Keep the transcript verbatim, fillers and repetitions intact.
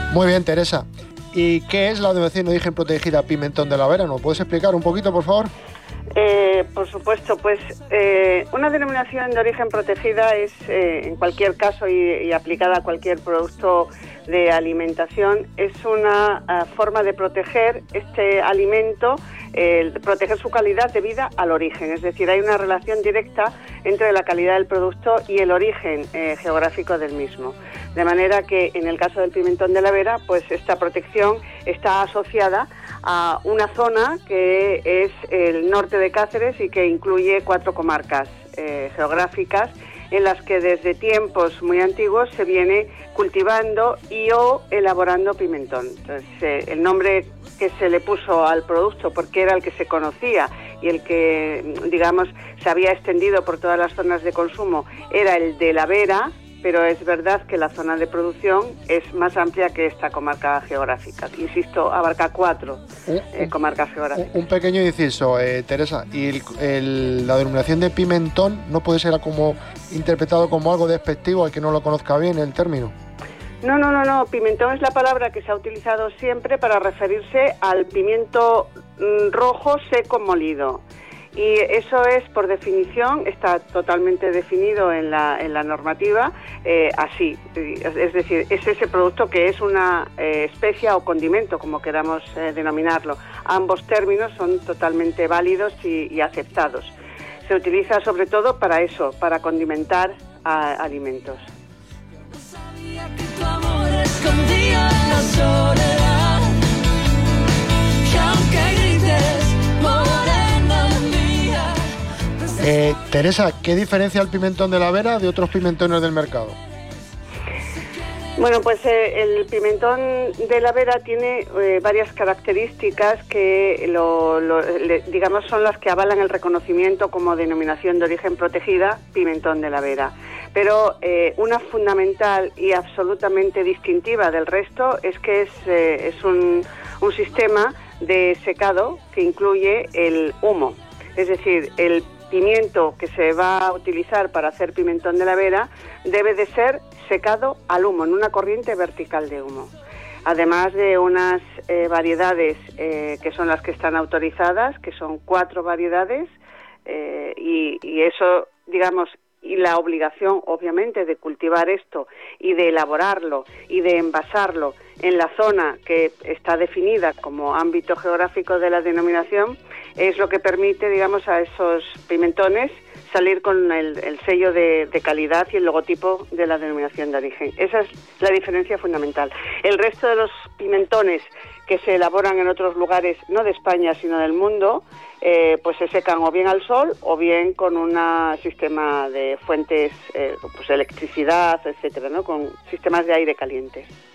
Muy bien, Teresa. ¿Y qué es la denominación de origen protegida Pimentón de la Vera? ¿Nos puedes explicar un poquito, por favor? Eh, por supuesto, pues eh, una denominación de origen protegida es, eh, en cualquier caso y, y aplicada a cualquier producto de alimentación, es una uh, forma de proteger este alimento, eh, proteger su calidad debida al origen. Es decir, hay una relación directa entre la calidad del producto y el origen eh, geográfico del mismo. De manera que en el caso del pimentón de la Vera, pues esta protección está asociada a una zona que es el norte de Cáceres y que incluye cuatro comarcas eh, geográficas en las que desde tiempos muy antiguos se viene cultivando y o elaborando pimentón. Entonces, eh, el nombre que se le puso al producto, porque era el que se conocía y el que, digamos, se había extendido por todas las zonas de consumo, era el de la Vera, pero es verdad que la zona de producción es más amplia que esta comarca geográfica. Insisto, abarca cuatro eh, comarcas geográficas. Un pequeño inciso, eh, Teresa, y el, el, la denominación de pimentón no puede ser como interpretado como algo despectivo al que no lo conozca bien el término. No, no, no, no. Pimentón es la palabra que se ha utilizado siempre para referirse al pimiento mm, rojo seco molido. Y eso es, por definición, está totalmente definido en la, en la normativa, eh, así. Es decir, es ese producto que es una eh, especia o condimento, como queramos eh, denominarlo. Ambos términos son totalmente válidos y, y aceptados. Se utiliza sobre todo para eso, para condimentar a, alimentos. Sabía que tu amor escondía la soledad, que aunque grites, Eh, Teresa, ¿qué diferencia el pimentón de la Vera de otros pimentones del mercado? Bueno, pues eh, el pimentón de la Vera tiene eh, varias características que, lo, lo, le, digamos, son las que avalan el reconocimiento como denominación de origen protegida, pimentón de la Vera. Pero eh, una fundamental y absolutamente distintiva del resto es que es, eh, es un, un sistema de secado que incluye el humo. Es decir, el pimiento que se va a utilizar para hacer pimentón de la Vera debe de ser secado al humo, en una corriente vertical de humo. Además de unas eh, variedades eh, que son las que están autorizadas, que son cuatro variedades, eh, y, y eso, digamos, y la obligación, obviamente, de cultivar esto y de elaborarlo y de envasarlo en la zona que está definida como ámbito geográfico de la denominación, es lo que permite, digamos, a esos pimentones salir con el, el sello de, de calidad y el logotipo de la denominación de origen. Esa es la diferencia fundamental. El resto de los pimentones que se elaboran en otros lugares, no de España, sino del mundo, eh, pues se secan o bien al sol o bien con un sistema de fuentes, eh, pues electricidad, etcétera, ¿no? Con sistemas de aire caliente.